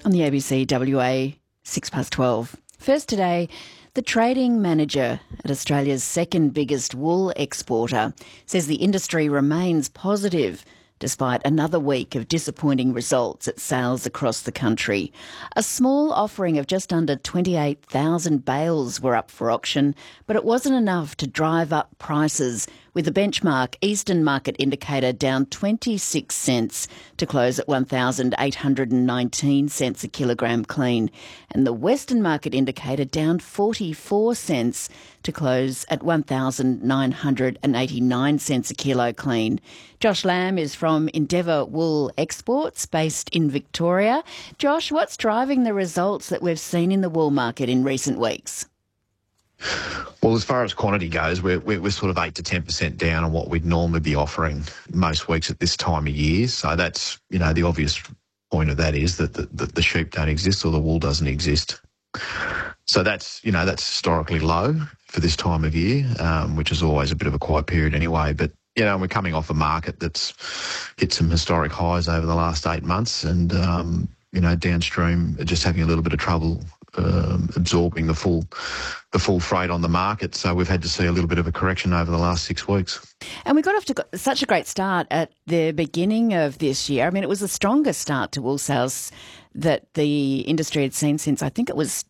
on the ABC WA 12:06. First today, the trading manager at Australia's second biggest wool exporter says the industry remains positive despite another week of disappointing results at sales across the country. A small offering of just under 28,000 bales were up for auction, but it wasn't enough to drive up prices, with the benchmark Eastern Market Indicator down 26 cents to close at 1,819 cents a kilogram clean, and the Western Market Indicator down 44 cents to close at 1,989 cents a kilo clean. Josh Lamb is from Endeavour Wool Exports, based in Victoria. Josh, what's driving the results that we've seen in the wool market in recent weeks? Well, as far as quantity goes, we're sort of 8 to 10% down on what we'd normally be offering most weeks at this time of year. So that's, the obvious point of that is that the sheep don't exist or the wool doesn't exist. So that's historically low for this time of year, which is always a bit of a quiet period anyway. But, we're coming off a market that's hit some historic highs over the last 8 months and, downstream just having a little bit of trouble absorbing the full freight on the market. So we've had to see a little bit of a correction over the last 6 weeks. And we got off to such a great start at the beginning of this year. I mean, it was the strongest start to wool sales that the industry had seen since, I think it was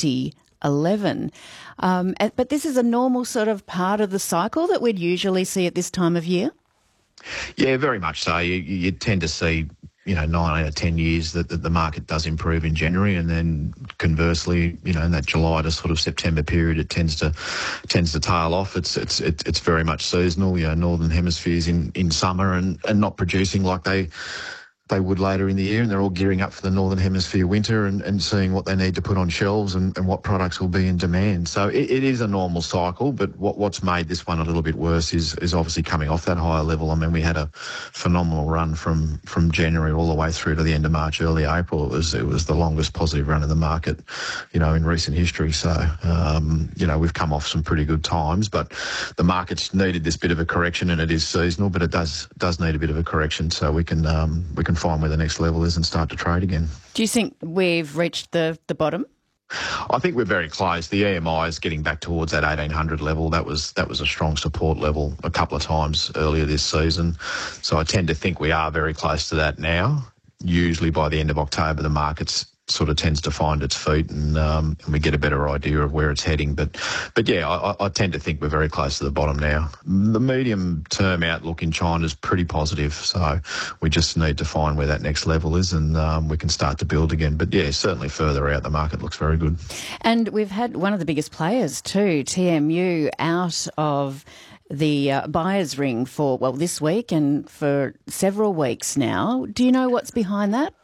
2011. But this is a normal sort of part of the cycle that we'd usually see at this time of year? Yeah, very much so. You tend to see 9 out of 10 years that the market does improve in January, and then conversely, in that July to sort of September period, it tends to tail off. It's very much seasonal. Northern Hemisphere's in summer and not producing like they would later in the year, and they're all gearing up for the Northern Hemisphere winter and seeing what they need to put on shelves and what products will be in demand. So it is a normal cycle, but what's made this one a little bit worse is obviously coming off that higher level. I mean, we had a phenomenal run from January all the way through to the end of March, early April. It was the longest positive run in the market, in recent history. So, we've come off some pretty good times, but the market's needed this bit of a correction, and it is seasonal, but it does need a bit of a correction so we can find where the next level is and start to trade again. Do you think we've reached the bottom? I think we're very close. The EMI is getting back towards that 1800 level. That was a strong support level a couple of times earlier this season. So I tend to think we are very close to that now. Usually by the end of October, the market's sort of tends to find its feet and we get a better idea of where it's heading. But yeah, I tend to think we're very close to the bottom now. The medium-term outlook in China is pretty positive, so we just need to find where that next level is and we can start to build again. But yeah, certainly further out, the market looks very good. And we've had one of the biggest players too, TMU, out of the buyer's ring for, this week and for several weeks now. Do you know what's behind that?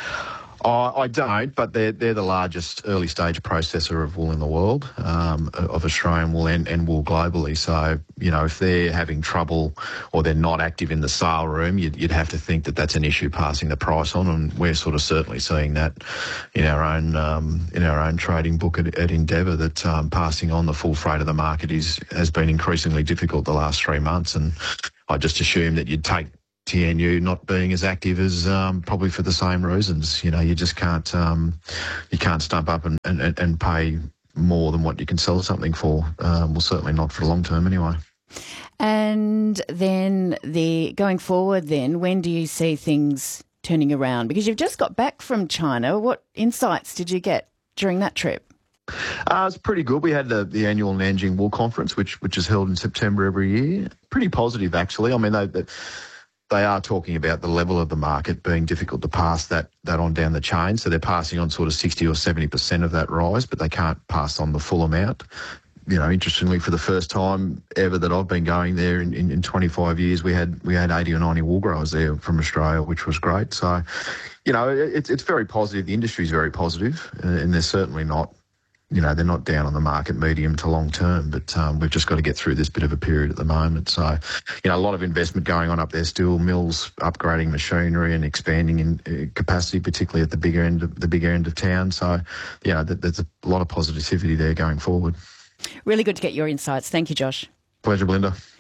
I don't, but they're the largest early stage processor of wool in the world, of Australian wool and wool globally. So, if they're having trouble or they're not active in the sale room, you'd have to think that that's an issue passing the price on, and we're sort of certainly seeing that in our own trading book at Endeavour, that passing on the full freight of the market has been increasingly difficult the last 3 months, and I just assume that you'd take TNU not being as active as probably for the same reasons. You just can't stump up and pay more than what you can sell something for. Well, certainly not for the long term anyway. And then going forward then, when do you see things turning around? Because you've just got back from China. What insights did you get during that trip? It's pretty good. We had the annual Nanjing Wool Conference, which is held in September every year. Pretty positive, actually. I mean, they are talking about the level of the market being difficult to pass that on down the chain. So they're passing on sort of 60 or 70% of that rise, but they can't pass on the full amount. Interestingly, for the first time ever that I've been going there in 25 years, we had 80 or 90 wool growers there from Australia, which was great. So, it's very positive. The industry is very positive, and they're certainly not, they're not down on the market medium to long term, but we've just got to get through this bit of a period at the moment. So, a lot of investment going on up there still, mills upgrading machinery and expanding in capacity, particularly at the bigger end of town. So, there's a lot of positivity there going forward. Really good to get your insights. Thank you, Josh. Pleasure, Belinda.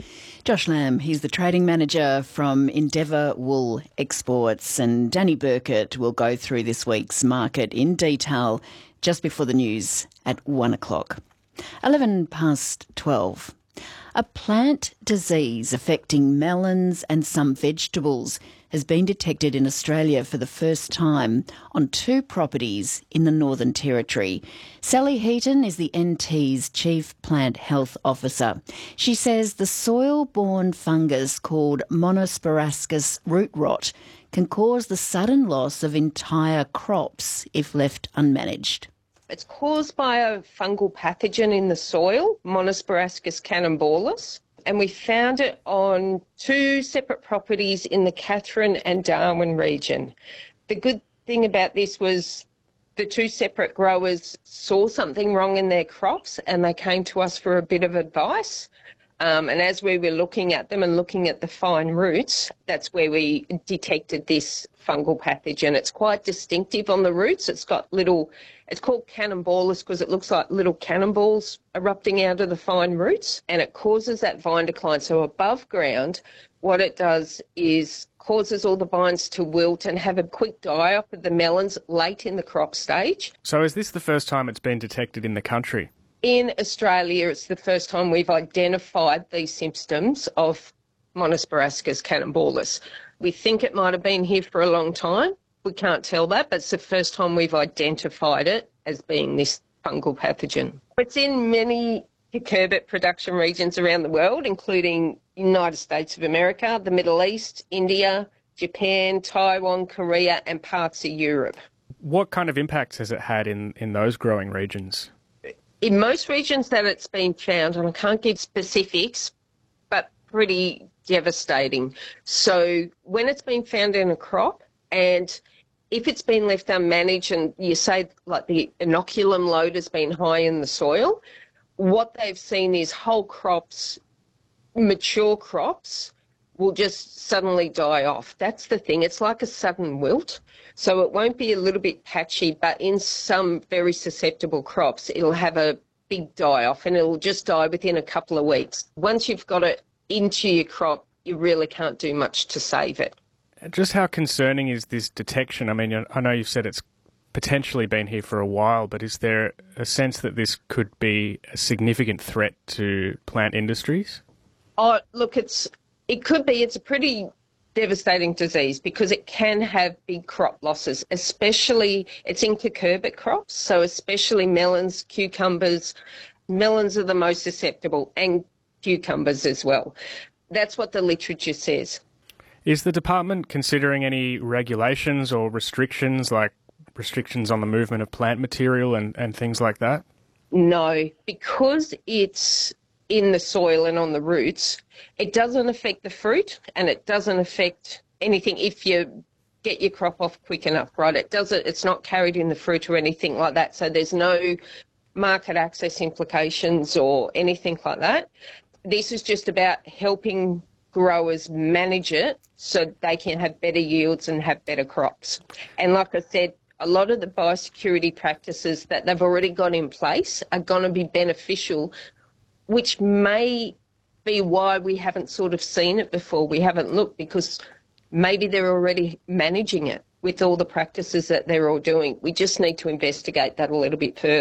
Josh Lamb, he's the trading manager from Endeavour Wool Exports, and Danny Burkett will go through this week's market in detail just before the news at 1 o'clock. 11 past 12. A plant disease affecting melons and some vegetables has been detected in Australia for the first time on 2 properties in the Northern Territory. Sally Heaton is the NT's Chief Plant Health Officer. She says the soil-borne fungus called Monosporascus root rot can cause the sudden loss of entire crops if left unmanaged. It's caused by a fungal pathogen in the soil, Monosporascus canembolis, and we found it on 2 separate properties in the Katherine and Darwin region. The good thing about this was the 2 separate growers saw something wrong in their crops and they came to us for a bit of advice. And as we were looking at them and looking at the fine roots, that's where we detected this fungal pathogen. It's quite distinctive on the roots. It's called canembolis because it looks like little cannonballs erupting out of the fine roots, and it causes that vine decline. So above ground, what it does is causes all the vines to wilt and have a quick die-off of the melons late in the crop stage. So is this the first time it's been detected in the country? In Australia, it's the first time we've identified these symptoms of Monosporascus canembolis. We think it might have been here for a long time. We can't tell that, but it's the first time we've identified it as being this fungal pathogen. It's in many cucurbit production regions around the world, including United States of America, the Middle East, India, Japan, Taiwan, Korea, and parts of Europe. What kind of impacts has it had in those growing regions? In most regions that it's been found, and I can't give specifics, but pretty devastating. So when it's been found in a crop, and if it's been left unmanaged and you say like the inoculum load has been high in the soil, what they've seen is whole crops, mature crops, will just suddenly die off. That's the thing. It's like a sudden wilt. So it won't be a little bit patchy, but in some very susceptible crops, it'll have a big die-off and it'll just die within a couple of weeks. Once you've got it into your crop, you really can't do much to save it. Just how concerning is this detection? I mean, I know you've said it's potentially been here for a while, but is there a sense that this could be a significant threat to plant industries? Oh, look, it could be. It's a pretty devastating disease because it can have big crop losses, especially it's in cucurbit crops, so especially melons, cucumbers. Melons are the most susceptible, and cucumbers as well. That's what the literature says. Is the department considering any regulations or restrictions, like restrictions on the movement of plant material and things like that? No, because it's in the soil and on the roots, it doesn't affect the fruit and it doesn't affect anything if you get your crop off quick enough, right? It's not carried in the fruit or anything like that. So there's no market access implications or anything like that. This is just about helping growers manage it so they can have better yields and have better crops. And like I said, a lot of the biosecurity practices that they've already got in place are going to be beneficial, which may be why we haven't sort of seen it before. We haven't looked because maybe they're already managing it with all the practices that they're all doing. We just need to investigate that a little bit further.